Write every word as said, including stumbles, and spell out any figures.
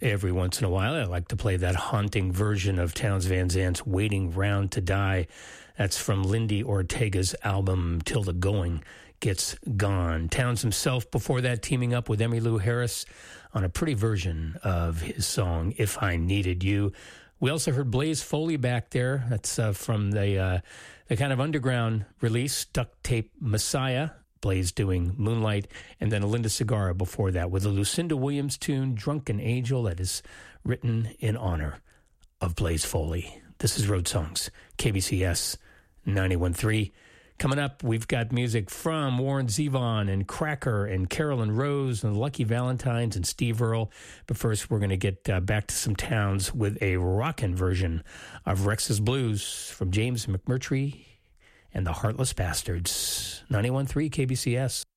every once in a while. I like to play that haunting version of Townes Van Zant's Waiting Round to Die. That's from Lindy Ortega's album Till the Going Gets Gone. Townes himself, before that, teaming up with Emmylou Harris on a pretty version of his song, If I Needed You. We also heard Blaze Foley back there. That's uh, from the, uh, the kind of underground release, Duct Tape Messiah. Blaze doing Moonlight, and then Linda Segarra before that with a Lucinda Williams tune, Drunken Angel, that is written in honor of Blaze Foley. This is Road Songs, K B C S ninety-one point three. Coming up, we've got music from Warren Zevon and Cracker and Carolyn Rose and Lucky Valentines and Steve Earle. But first, we're going to get uh, back to some Townes with a rockin' version of Rex's Blues from James McMurtry and the Heartless Bastards. ninety-one point three K B C S.